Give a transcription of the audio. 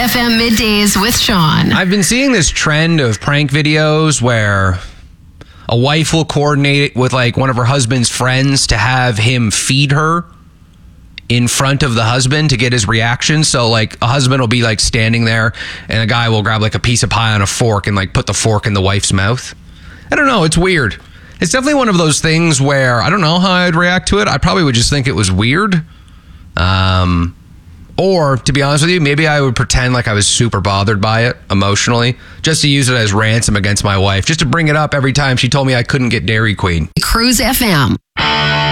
FM Middays with Sean. I've been seeing this trend of prank videos where a wife will coordinate with like one of her husband's friends to have him feed her in front of the husband to get his reaction. So like a husband will be like standing there and a guy will grab like a piece of pie on a fork and like put the fork in the wife's mouth. I don't know. It's weird. It's definitely one of those things where I don't know how I'd react to it. I probably would just think it was weird. Or to be honest with you, maybe I would pretend like I was super bothered by it emotionally just to use it as ransom against my wife, just to bring it up every time she told me I couldn't get Dairy Queen. Cruise FM.